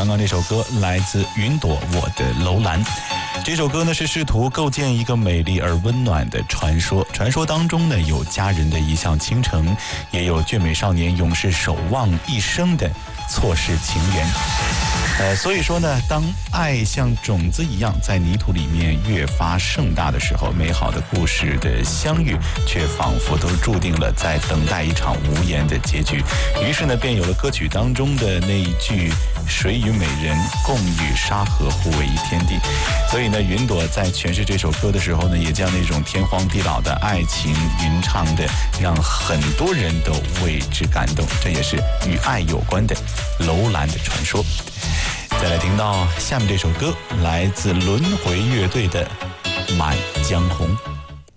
刚刚这首歌来自云朵我的楼兰。这首歌呢是试图构建一个美丽而温暖的传说，传说当中呢有家人的一向倾城，也有眷美少年永世守望一生的错世情缘。所以说呢，当爱像种子一样在泥土里面越发盛大的时候，美好的故事的相遇却仿佛都注定了在等待一场无言的结局。于是呢，便有了歌曲当中的那一句“水与美人共与沙河，互为一天地”。所以呢，云朵在诠释这首歌的时候呢，也将那种天荒地老的爱情吟唱的，让很多人都为之感动。这也是与爱有关的楼兰的传说。再来听到下面这首歌，来自轮回乐队的《满江红》。